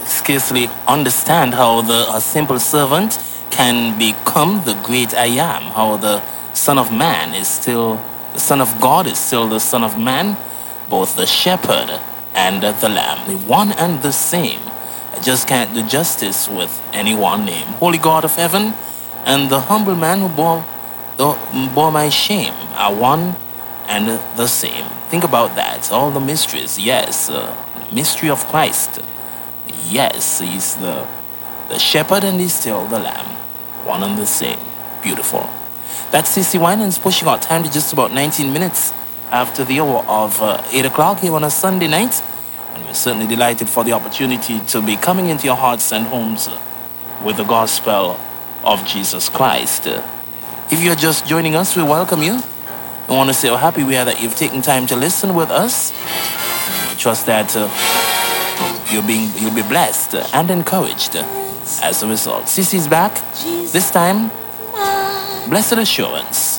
scarcely understand how a simple servant can become the great I am, how the Son of Man is still, the Son of God is still the Son of Man, both the shepherd and the lamb, the one and the same. I just can't do justice with any one name. Holy God of heaven and the humble man who bore my shame are one and the same. Think about that. All the mysteries. Yes, mystery of Christ. Yes, he's the shepherd and he's still the lamb. One and the same. Beautiful. That's CC Winans pushing out time to just about 19 minutes after the hour of 8 o'clock here on a Sunday night. And we're certainly delighted for the opportunity to be coming into your hearts and homes with the gospel of Jesus Christ. If you're just joining us, we welcome you. I want to say how happy we are that you've taken time to listen with us. We trust that you'll be blessed and encouraged as a result. CC's back. This time, blessed assurance.